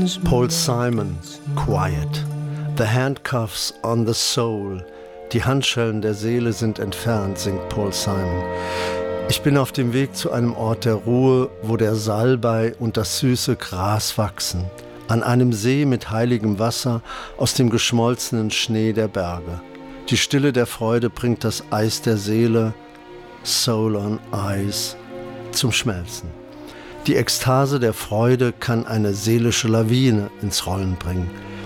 Paul Simon, Quiet. The handcuffs on the soul. Die Handschellen der Seele sind entfernt, singt Paul Simon. Ich bin auf dem Weg zu einem Ort der Ruhe, wo der Salbei und das süße Gras wachsen. An einem See mit heiligem Wasser aus dem geschmolzenen Schnee der Berge. Die Stille der Freude bringt das Eis der Seele, Soul on Ice, zum Schmelzen. Die Ekstase der Freude kann eine seelische Lawine ins Rollen bringen.